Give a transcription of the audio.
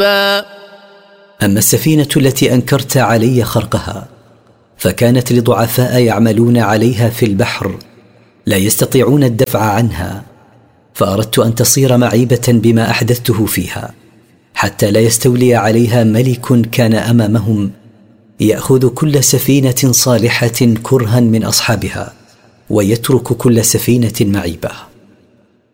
أما السفينة التي أنكرت علي خرقها فكانت لضعفاء يعملون عليها في البحر لا يستطيعون الدفع عنها، فأردت أن تصير معيبة بما أحدثته فيها، حتى لا يستولي عليها ملك كان أمامهم يأخذ كل سفينة صالحة كرها من أصحابها ويترك كل سفينة معيبة.